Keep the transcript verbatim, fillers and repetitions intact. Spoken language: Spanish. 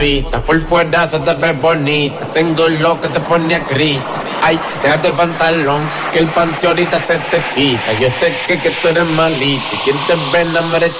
Por fuera se te ve bonita, tengo lo que te pone a gritar. Ay, déjate el pantalón, que el panty ahorita se te quita. Yo sé que, que tú eres malita, y quien te ve no merece